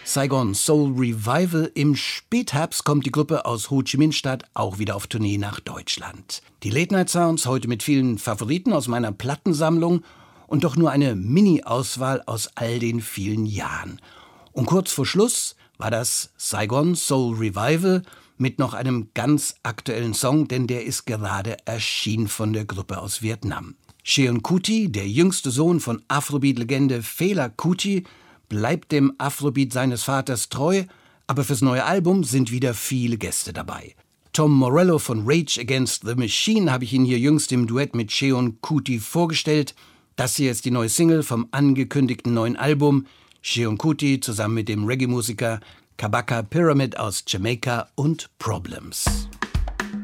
Saigon Soul Revival. Im Spätherbst kommt die Gruppe aus Ho Chi Minh-Stadt auch wieder auf Tournee nach Deutschland. Die Late Night Sounds heute mit vielen Favoriten aus meiner Plattensammlung und doch nur eine Mini-Auswahl aus all den vielen Jahren. Und kurz vor Schluss war das Saigon Soul Revival mit noch einem ganz aktuellen Song, denn der ist gerade erschienen von der Gruppe aus Vietnam. Cheon Kuti, der jüngste Sohn von Afrobeat-Legende Fela Kuti, bleibt dem Afrobeat seines Vaters treu, aber fürs neue Album sind wieder viele Gäste dabei. Tom Morello von Rage Against the Machine habe ich Ihnen hier jüngst im Duett mit Cheon Kuti vorgestellt. Das hier ist die neue Single vom angekündigten neuen Album. Cheon Kuti zusammen mit dem Reggae-Musiker Kabaka Pyramid aus Jamaika und Problems.